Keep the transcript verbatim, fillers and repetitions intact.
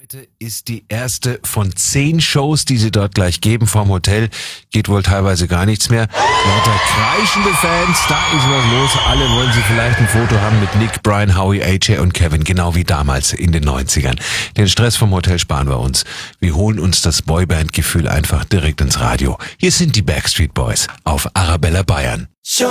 Heute ist die erste von zehn Shows, die sie dort gleich geben vorm Hotel. Geht wohl teilweise gar nichts mehr. Lauter kreischende Fans, da ist was los. Alle wollen sie vielleicht ein Foto haben mit Nick, Brian, Howie, A J und Kevin, genau wie damals in den neunzigern. Den Stress vom Hotel sparen wir uns. Wir holen uns das Boyband-Gefühl einfach direkt ins Radio. Hier sind die Backstreet Boys auf Arabella Bayern.